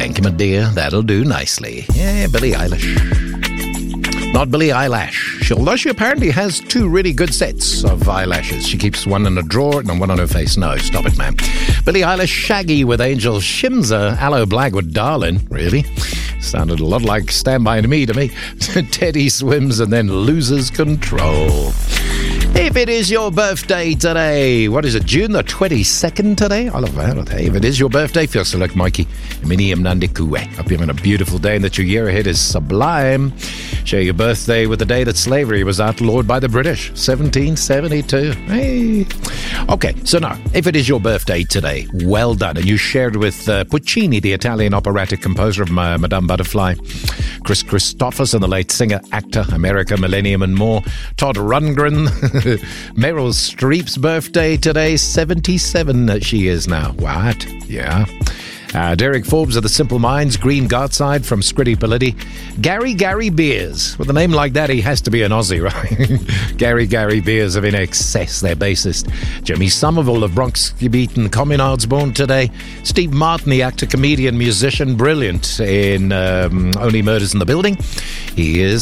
Thank you, my dear. That'll do nicely. Yeah, Billie Eilish. Not Billie Eyelash. Although she apparently has 2 really good sets of eyelashes. She keeps one in a drawer and one on her face. No, stop it, man. Billie Eilish, Shaggy with Angel Shimza, Aloe Blackwood, Darling. Really? Sounded a lot like Stand By Me to me. Teddy Swims and then Loses Control. If it is your birthday today, what is it, June the 22nd today? I love that. Hey, if it is your birthday, feel select Mikey. Minium Nandikue. Hope you're having a beautiful day and that your year ahead is sublime. Share your birthday with the day that slavery was outlawed by the British, 1772. Hey. Okay, so now, if it is your birthday today, well done. And you shared with Puccini, the Italian operatic composer of Madame Butterfly, Chris Christopherson, the late singer, actor, America, Millennium and more, Todd Rundgren, Meryl Streep's birthday today, 77 she is now. What? Yeah. Derek Forbes of the Simple Minds, Green Gartside from Scritti Politti, Gary Beers. With a name like that, he has to be an Aussie, right? Gary Beers of In Excess, their bassist. Jimmy Somerville of Bronx Beaten Communards born today. Steve Martin, the actor, comedian, musician, brilliant in Only Murders in the Building. He is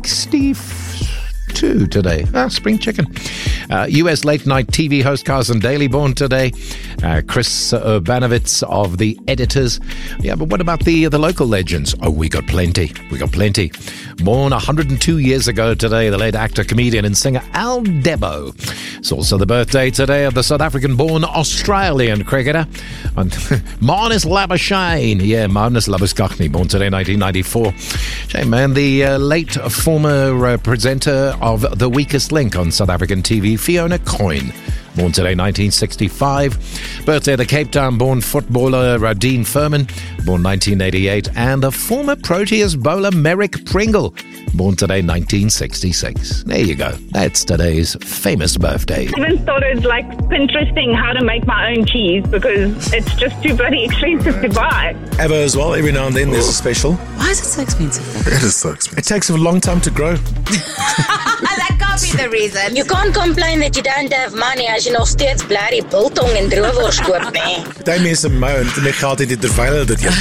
62 today. Spring chicken. US late night TV host Carson Daly born today. Chris Urbanowitz of The Editors. Yeah, but what about the local legends? Oh, we got plenty. Born 102 years ago today, the late actor, comedian and singer Al Debo. It's also the birthday today of the South African-born Australian cricketer Marnus Labuschagne. Yeah, Marnus Labuschagne, born today, 1994. Shame, man. The late former presenter of The Weakest Link on South African TV, Fiona Coyne, born today, 1965. Birthday of the Cape Town-born footballer Dean Furman, born 1988. And the former Proteas bowler Merrick Pringle, born today, 1966. There you go. That's today's famous birthday. I even started Pinteresting how to make my own cheese because it's just too bloody expensive to buy. Ever as well, every now and then there's a special. Why is it so expensive? It is so expensive. It takes a long time to grow. That can't be the reason. You can't complain that you don't have money as jy nog steeds blerrie biltong en droewors koop, nee. Daai mense moan, dit maak altyd die terwyl dit eet.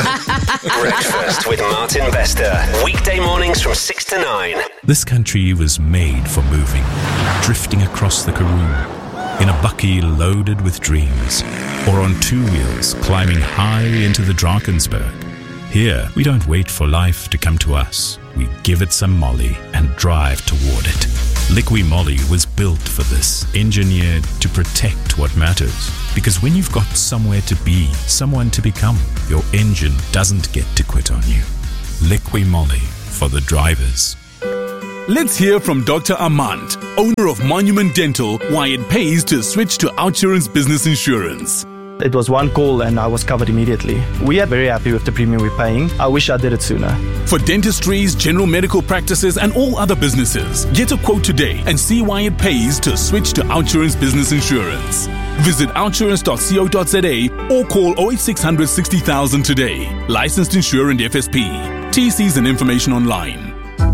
Breakfast with Martin Bester. Weekday mornings from 6 to 9. This country was made for moving, drifting across the Karoo, in a bucky loaded with dreams, or on 2 wheels climbing high into the Drakensberg. Here, we don't wait for life to come to us. We give it some Molly and drive toward it. Liqui Moly was built for this, engineered to protect what matters. Because when you've got somewhere to be, someone to become, your engine doesn't get to quit on you. Liqui Moly for the drivers. Let's hear from Dr. Armand, owner of Monument Dental, why it pays to switch to OUTsurance Business Insurance. It was one call and I was covered immediately. We are very happy with the premium we're paying. I wish I did it sooner. For dentistries, general medical practices and all other businesses, get a quote today and see why it pays to switch to OUTsurance Business Insurance. Visit outsurance.co.za or call 08600 60,000 today. Licensed insurer and FSP. TCs and information online.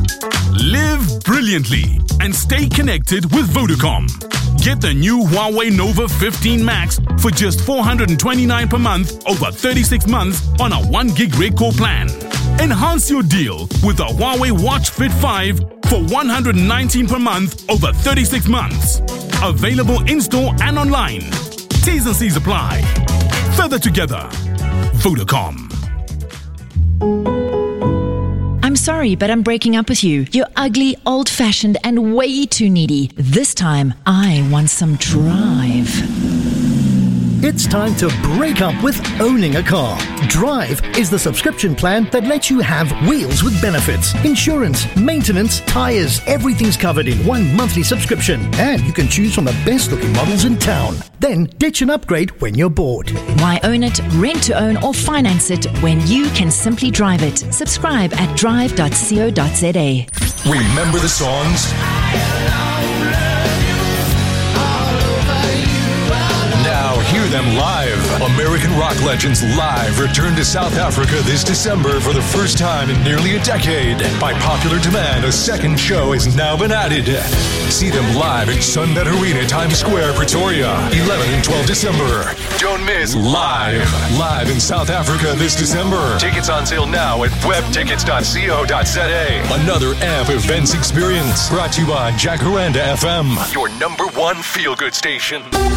Live brilliantly and stay connected with Vodacom. Get the new Huawei Nova 15 Max for just $429 per month over 36 months on a 1 gig red core plan. Enhance your deal with the Huawei Watch Fit 5 for $119 per month over 36 months. Available in-store and online. T's and C's apply. Further together. Vodacom. I'm sorry, but I'm breaking up with you. You're ugly, old-fashioned, and way too needy. This time, I want some drive. It's time to break up with owning a car. Drive is the subscription plan that lets you have wheels with benefits, insurance, maintenance, tires, everything's covered in one monthly subscription. And you can choose from the best looking models in town. Then ditch and upgrade when you're bored. Why own it, rent to own, or finance it when you can simply drive it? Subscribe at drive.co.za. Remember the songs? Hear them live. American rock legends live return to South Africa this December for the first time in nearly a decade. By popular demand, a second show has now been added. See them live at Sunbet Arena, Times Square, Pretoria, 11 and 12 December. Don't miss Live in South Africa this December. Tickets on sale now at webtickets.co.za. Another AMP events experience brought to you by Jacaranda FM, your number one feel-good station.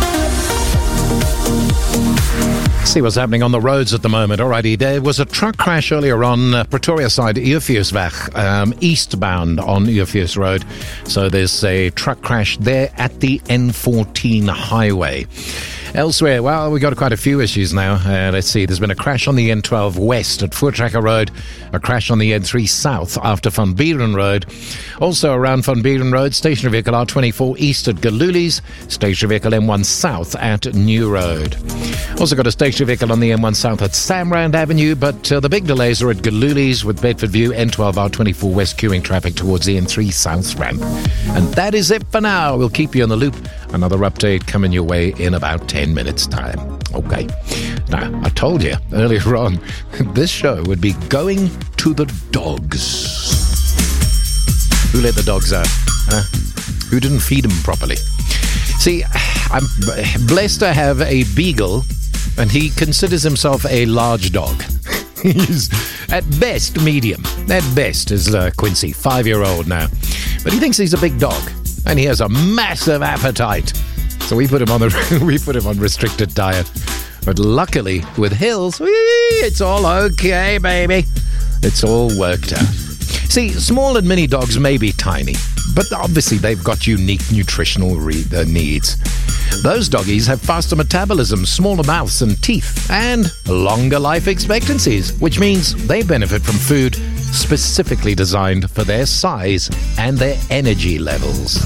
See what's happening on the roads at the moment. Alrighty, there was a truck crash earlier on Pretoria side, Eufeusweg, eastbound on Eufeus Road. So there's a truck crash there at the N14 highway. Elsewhere, well, we got quite a few issues now. Let's see, there's been a crash on the N12 West at Voortrekker Road, a crash on the N3 South after Van Buren Road. Also around Van Buren Road, stationary vehicle R24 East at Galulis, stationary vehicle M1 South at New Road. Also got a stationary vehicle on the M1 South at Samrand Avenue, but the big delays are at Galulis with Bedford View, N12 R24 West queuing traffic towards the N3 South ramp. And that is it for now. We'll keep you on the loop. Another update coming your way in about 10 minutes' time. Okay. Now, I told you earlier on, this show would be going to the dogs. Who let the dogs out? Huh? Who didn't feed them properly? See, I'm blessed to have a beagle, and he considers himself a large dog. He's at best medium. At best is Quincy, 5-year-old now. But he thinks he's a big dog, and he has a massive appetite. So we put him on restricted diet. But luckily, with Hills, it's all okay, baby. It's all worked out. See, small and mini dogs may be tiny, but obviously they've got unique nutritional needs. Those doggies have faster metabolism, smaller mouths and teeth, and longer life expectancies, which means they benefit from food specifically designed for their size and their energy levels.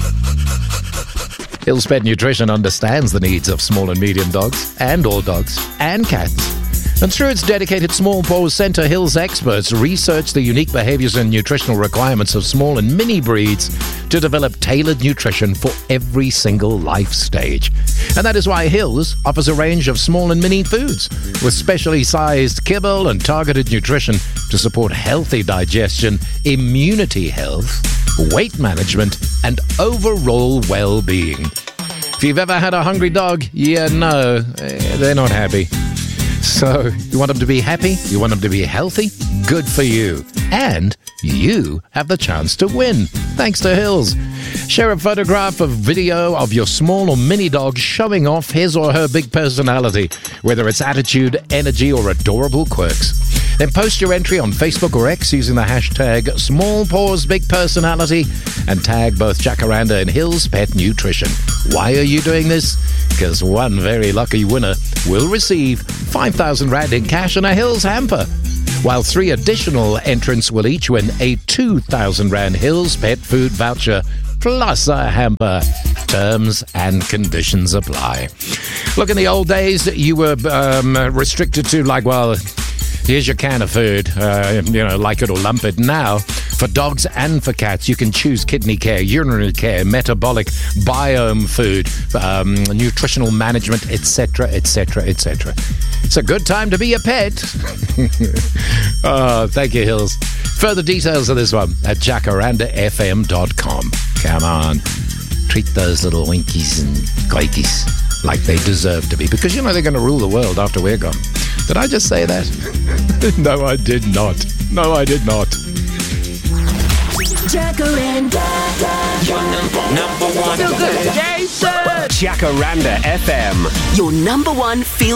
Hills Pet Nutrition understands the needs of small and medium dogs, and all dogs, and cats. And through its dedicated Small Paws Center, Hills experts research the unique behaviors and nutritional requirements of small and mini breeds to develop tailored nutrition for every single life stage. And that is why Hills offers a range of small and mini foods with specially sized kibble and targeted nutrition to support healthy digestion, immunity health, weight management, and overall well-being. If you've ever had a hungry dog, they're not happy. So, you want them to be happy? You want them to be healthy? Good for you. And you have the chance to win, thanks to Hills. Share a photograph or video of your small or mini dog showing off his or her big personality, whether it's attitude, energy, or adorable quirks. Then post your entry on Facebook or X using the hashtag SmallPawsBigPersonality and tag both Jacaranda and Hills Pet Nutrition. Why are you doing this? Because one very lucky winner will receive 5,000 Rand in cash and a Hills hamper, while 3 additional entrants will each win a 2,000 Rand Hills Pet Food voucher plus a hamper. Terms and conditions apply. Look, in the old days, you were restricted to here's your can of food, like it or lump it. Now, for dogs and for cats, you can choose kidney care, urinary care, metabolic, biome food, nutritional management, etc., etc., etc. It's a good time to be a pet. Oh, thank you, Hills. Further details of this one at jacarandafm.com. Come on. Treat those little winkies and goikies like they deserve to be, because they're going to rule the world after we're gone. Did I just say that? No, I did not. No, I did not. Jacaranda. Your number one. Feel good. Jason. Jacaranda FM. Your number one feel